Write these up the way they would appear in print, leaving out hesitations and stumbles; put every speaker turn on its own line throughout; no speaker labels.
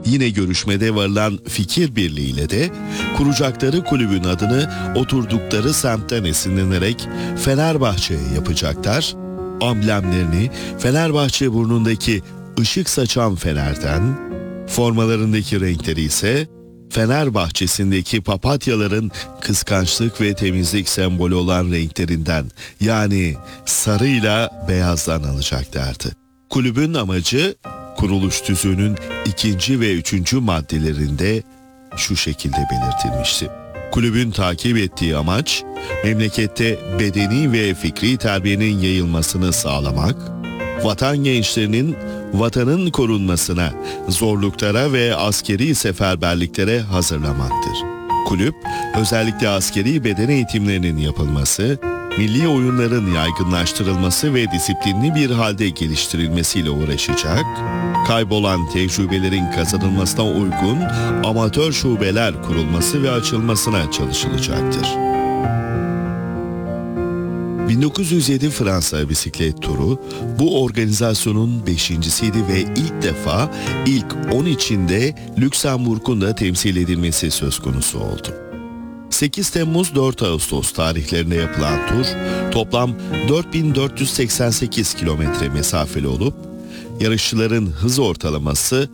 Yine görüşmede varılan fikir birliğiyle de kuracakları kulübün adını oturdukları semtten esinlenerek Fenerbahçe'ye yapacaklar. Amblemlerini Fenerbahçe burnundaki ışık saçan fenerden, formalarındaki renkleri ise Fenerbahçe'sindeki papatyaların kıskançlık ve temizlik sembolü olan renklerinden, yani sarıyla beyazdan alacaklardı. Kulübün amacı kuruluş tüzüğünün 2. ve 3. maddelerinde şu şekilde belirtilmişti. Kulübün takip ettiği amaç, memlekette bedeni ve fikri terbiyenin yayılmasını sağlamak, vatan gençlerinin vatanın korunmasına, zorluklara ve askeri seferberliklere hazırlamaktır. Kulüp, özellikle askeri beden eğitimlerinin yapılması, milli oyunların yaygınlaştırılması ve disiplinli bir halde geliştirilmesiyle uğraşacak, kaybolan tecrübelerin kazanılmasına uygun amatör şubeler kurulması ve açılmasına çalışılacaktır. 1907 Fransa bisiklet turu bu organizasyonun 5.siydi ve ilk 10 içinde Lüksemburg'un da temsil edilmesi söz konusu oldu. 8 Temmuz 4 Ağustos tarihlerinde yapılan tur toplam 4.488 kilometre mesafeli olup yarışçıların hız ortalaması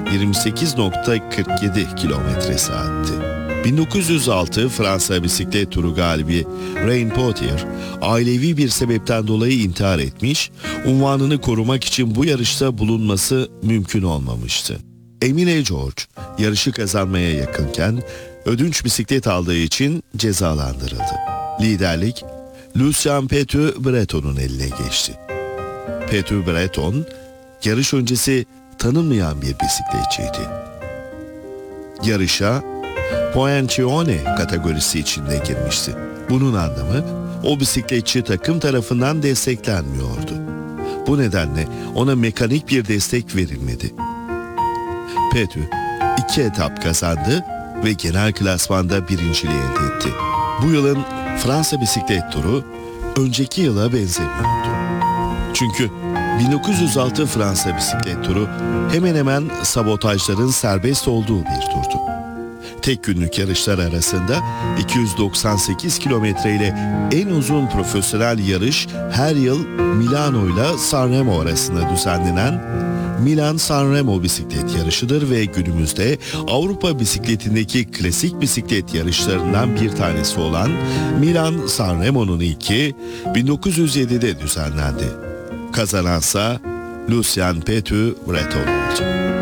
28.47 kilometre saatti. 1906 Fransa bisiklet turu galibi Rain Potier ailevi bir sebepten dolayı intihar etmiş, unvanını korumak için bu yarışta bulunması mümkün olmamıştı. Emile George yarışı kazanmaya yakınken ödünç bisiklet aldığı için cezalandırıldı. Liderlik Lucien Petit-Breton'un eline geçti. Petit-Breton yarış öncesi tanınmayan bir bisikletçiydi. Yarışa Poincione kategorisi içinde girmişti. Bunun anlamı o bisikletçi takım tarafından desteklenmiyordu. Bu nedenle ona mekanik bir destek verilmedi. Petit 2 etap kazandı ve genel klasmanda birinciliği elde etti. Bu yılın Fransa bisiklet turu önceki yıla benzemiyordu. Çünkü 1906 Fransa bisiklet turu hemen hemen sabotajların serbest olduğu bir turdu. Tek günlük yarışlar arasında 298 kilometre ile en uzun profesyonel yarış her yıl Milano ile Sanremo arasında düzenlenen Milan-Sanremo bisiklet yarışıdır ve günümüzde Avrupa bisikletindeki klasik bisiklet yarışlarından bir tanesi olan Milan-Sanremo'nun ilki 1907'de düzenlendi. Kazanansa Lucien Petit-Breton oldu.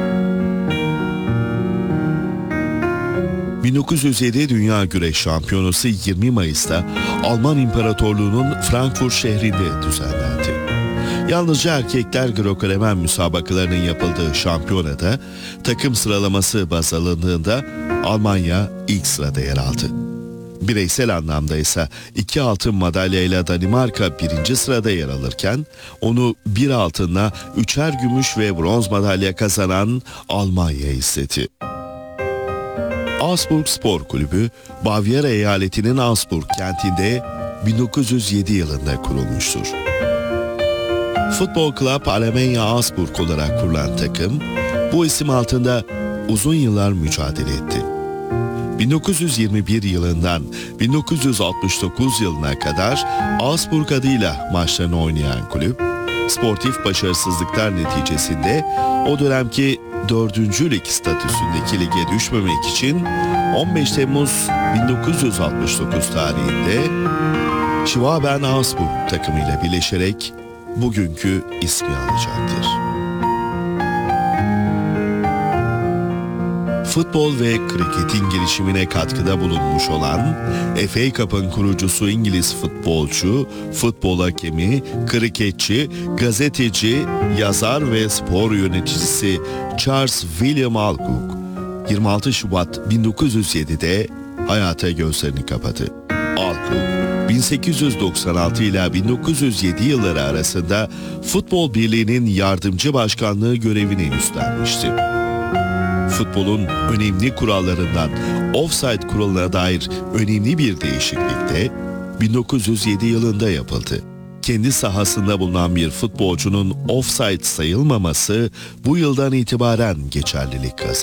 1907 Dünya Güreş Şampiyonası 20 Mayıs'ta Alman İmparatorluğu'nun Frankfurt şehrinde düzenlendi. Yalnızca erkekler Grekko-Romen müsabakalarının yapıldığı şampiyonada takım sıralaması baz alındığında Almanya ilk sırada yer aldı. Bireysel anlamda ise 2 altın madalyayla Danimarka 1. sırada yer alırken onu 1 altınla 3'er gümüş ve bronz madalya kazanan Almanya izledi. Augsburg Spor Kulübü, Bavyera eyaletinin Augsburg kentinde 1907 yılında kurulmuştur. Futbol Club Alemannia Augsburg olarak kurulan takım, bu isim altında uzun yıllar mücadele etti. 1921 yılından 1969 yılına kadar Augsburg adıyla maçlarını oynayan kulüp, sportif başarısızlıklar neticesinde o dönemki 4. lig statüsündeki lige düşmemek için 15 Temmuz 1969 tarihinde Schwaben Augsburg takımıyla birleşerek bugünkü ismi alacaktır. Futbol ve kriketin gelişimine katkıda bulunmuş olan FA Cup'ın kurucusu İngiliz futbolcu, futbol hakemi, kriketçi, gazeteci, yazar ve spor yöneticisi Charles William Alcock 26 Şubat 1907'de hayata gözlerini kapadı. Alcock 1896 ile 1907 yılları arasında Futbol Birliği'nin yardımcı başkanlığı görevini üstlenmişti. Futbolun önemli kurallarından offside kuralına dair önemli bir değişiklik de 1907 yılında yapıldı. Kendi sahasında bulunan bir futbolcunun offside sayılmaması bu yıldan itibaren geçerlilik kazandı.